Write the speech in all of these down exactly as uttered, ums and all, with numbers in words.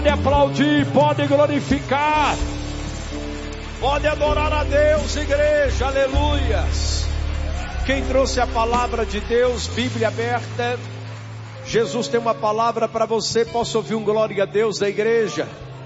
Pode aplaudir, pode glorificar, pode adorar a Deus, igreja, aleluias. Quem trouxe a palavra de Deus, Bíblia aberta, Jesus tem uma palavra para você. Posso ouvir um glória a Deus da igreja?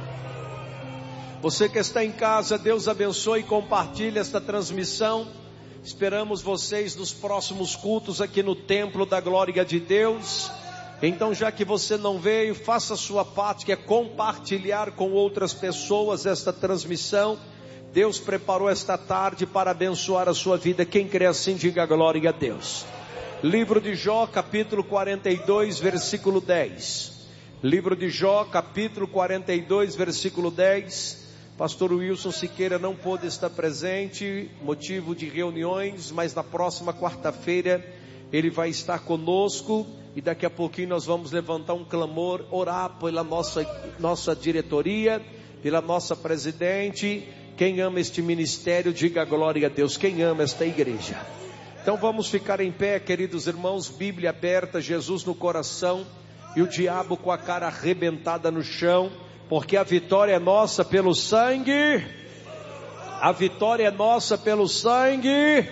Você que está em casa, Deus abençoe e compartilhe esta transmissão. Esperamos vocês nos próximos cultos aqui no templo da glória de Deus. Então, já que você não veio, faça a sua parte, que é compartilhar com outras pessoas esta transmissão. Deus preparou esta tarde para abençoar a sua vida. Quem crê assim, diga glória a Deus. Livro de Jó, capítulo quarenta e dois, versículo dez. Livro de Jó, capítulo quarenta e dois, versículo dez. Pastor Wilson Siqueira não pôde estar presente, motivo de reuniões, mas na próxima quarta-feira ele vai estar conosco. E daqui a pouquinho nós vamos levantar um clamor, orar pela nossa, nossa diretoria, pela nossa presidente. Quem ama este ministério, diga glória a Deus. Quem ama esta igreja? Então vamos ficar em pé, queridos irmãos, Bíblia aberta, Jesus no coração e o diabo com a cara arrebentada no chão, porque a vitória é nossa pelo sangue, a vitória é nossa pelo sangue.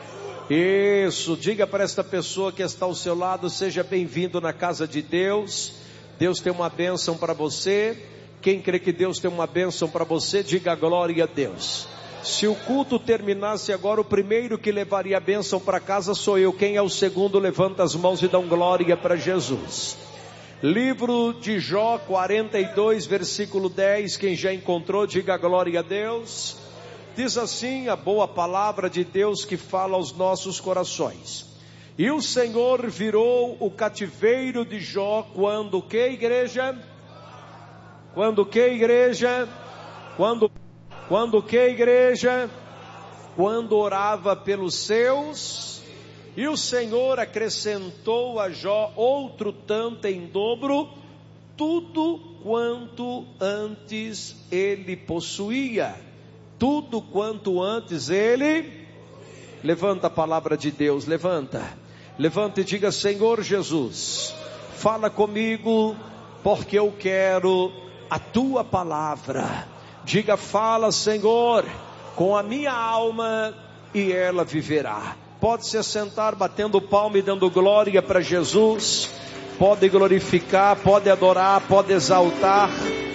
Isso, diga para esta pessoa que está ao seu lado, seja bem-vindo na casa de Deus. Deus tem uma bênção para você. Quem crê que Deus tem uma bênção para você, diga glória a Deus. Se o culto terminasse agora, o primeiro que levaria a bênção para casa sou eu. Quem é o segundo, levanta as mãos e dá um glória para Jesus. Livro de Jó, quarenta e dois, versículo dez, quem já encontrou, diga glória a Deus. Diz assim a boa palavra de Deus que fala aos nossos corações. E o Senhor virou o cativeiro de Jó quando que, igreja? Quando que, igreja? Quando, quando que, igreja? Quando orava pelos seus. E o Senhor acrescentou a Jó outro tanto em dobro, tudo quanto antes ele possuía. Tudo quanto antes ele, levanta a palavra de Deus, levanta, levanta e diga: Senhor Jesus, fala comigo, porque eu quero a tua palavra. Diga: fala, Senhor, com a minha alma e ela viverá. Pode se assentar, batendo palma e dando glória para Jesus. Pode glorificar, pode adorar, pode exaltar.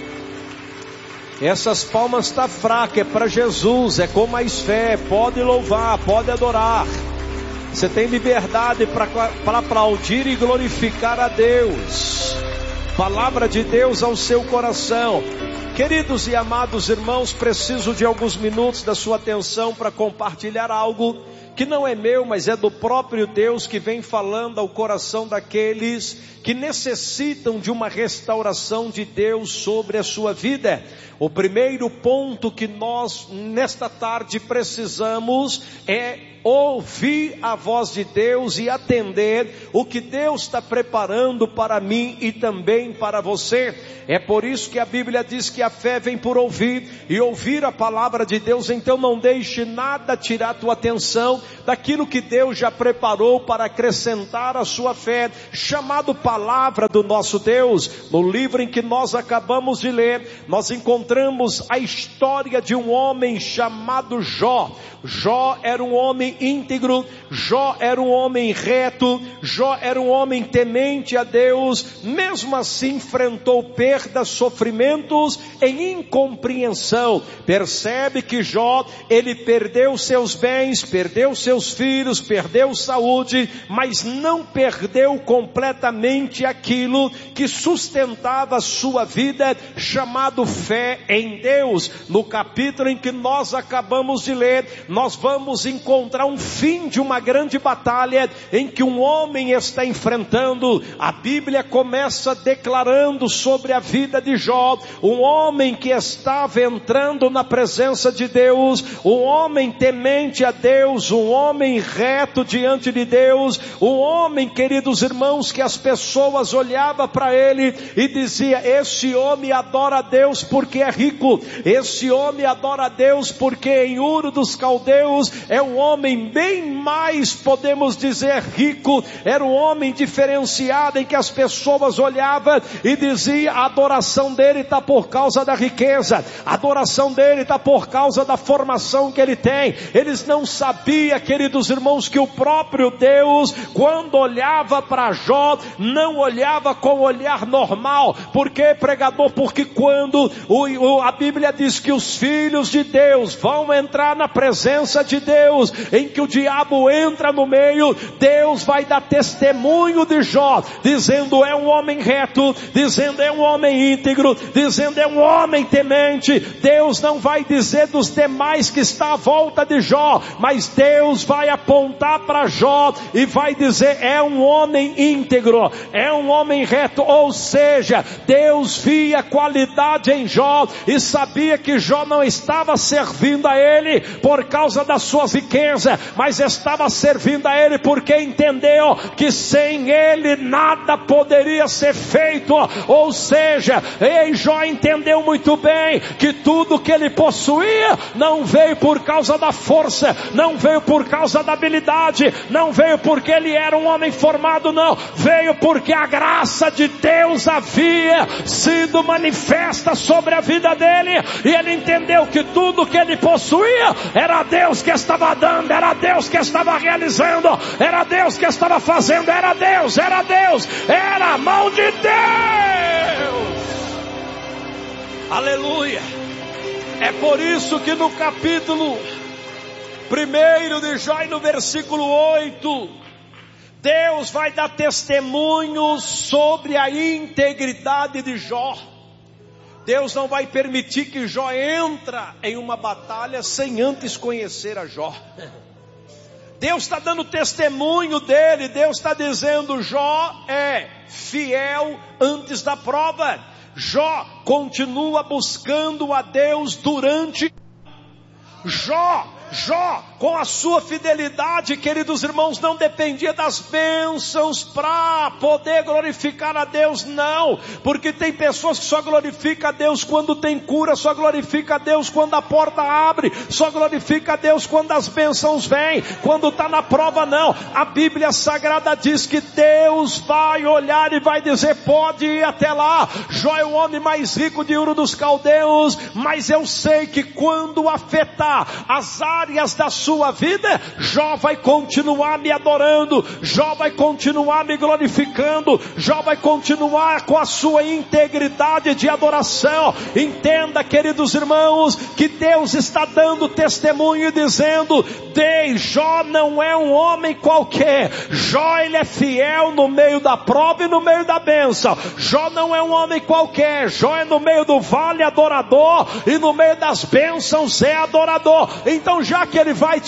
Essas palmas estão fracas, é para Jesus, é com mais fé. Pode louvar, pode adorar. Você tem liberdade para aplaudir e glorificar a Deus. Palavra de Deus ao seu coração. Queridos e amados irmãos, preciso de alguns minutos da sua atenção para compartilhar algo que não é meu, mas é do próprio Deus, que vem falando ao coração daqueles que necessitam de uma restauração de Deus sobre a sua vida. O primeiro ponto que nós nesta tarde precisamos é ouvir a voz de Deus e atender o que Deus está preparando para mim e também para você. É por isso que a Bíblia diz que a fé vem por ouvir e ouvir a palavra de Deus. Então não deixe nada tirar a tua atenção daquilo que Deus já preparou para acrescentar a sua fé, chamado palavra do nosso Deus. No livro em que nós acabamos de ler, nós encontramos a história de um homem chamado Jó. Jó era um homem íntegro, Jó era um homem reto, Jó era um homem temente a Deus. Mesmo assim enfrentou perdas, sofrimentos e incompreensão. Percebe que Jó, ele perdeu seus bens, perdeu seus filhos, perdeu saúde, mas não perdeu completamente aquilo que sustentava a sua vida, chamado fé em Deus. No capítulo em que nós acabamos de ler, nós vamos encontrar um fim de uma grande batalha em que um homem está enfrentando. A Bíblia começa declarando sobre a vida de Jó, um homem que estava entrando na presença de Deus, um homem temente a Deus, um homem reto diante de Deus, um homem, queridos irmãos, que as pessoas olhavam para ele e diziam: esse homem adora a Deus porque é rico, esse homem adora a Deus porque em Uro dos Caldeus é um homem homem bem mais, podemos dizer, rico, era um homem diferenciado, em que as pessoas olhavam e diziam: a adoração dele está por causa da riqueza, a adoração dele está por causa da formação que ele tem. Eles não sabiam, queridos irmãos, que o próprio Deus, quando olhava para Jó, não olhava com olhar normal. Por que, pregador? Porque quando o, o, a Bíblia diz que os filhos de Deus vão entrar na presença de Deus, em que o diabo entra no meio, Deus vai dar testemunho de Jó, dizendo: é um homem reto, dizendo: é um homem íntegro, dizendo: é um homem temente. Deus não vai dizer dos demais que está à volta de Jó, mas Deus vai apontar para Jó e vai dizer: é um homem íntegro, é um homem reto. Ou seja, Deus via qualidade em Jó e sabia que Jó não estava servindo a ele por causa da sua riqueza, mas estava servindo a ele porque entendeu que sem ele nada poderia ser feito. Ou seja, ei, Jó entendeu muito bem que tudo que ele possuía não veio por causa da força, não veio por causa da habilidade, não veio porque ele era um homem formado, não, veio porque a graça de Deus havia sido manifesta sobre a vida dele, e ele entendeu que tudo que ele possuía era Deus que estava dando, era Deus que estava realizando, era Deus que estava fazendo, era Deus, era Deus, era a mão de Deus. Aleluia. É por isso que no capítulo primeiro de Jó, no versículo oito, Deus vai dar testemunho sobre a integridade de Jó. Deus não vai permitir que Jó entre em uma batalha sem antes conhecer a Jó. Deus está dando testemunho dele. Deus está dizendo: Jó é fiel antes da prova. Jó continua buscando a Deus durante Jó. Jó, com a sua fidelidade, queridos irmãos, não dependia das bênçãos para poder glorificar a Deus, não, porque tem pessoas que só glorificam a Deus quando tem cura, só glorifica a Deus quando a porta abre, só glorifica a Deus quando as bênçãos vêm, quando está na prova não. A Bíblia Sagrada diz que Deus vai olhar e vai dizer: pode ir até lá, Jó é o homem mais rico de Ur dos Caldeus, mas eu sei que quando afetar as áreas da sua vida, Jó vai continuar me adorando, Jó vai continuar me glorificando, Jó vai continuar com a sua integridade de adoração. Entenda, queridos irmãos, que Deus está dando testemunho e dizendo: Deus, Jó não é um homem qualquer, Jó ele é fiel no meio da prova e no meio da bênção. Jó não é um homem qualquer, Jó é no meio do vale adorador e no meio das bênçãos é adorador. Então, já que ele vai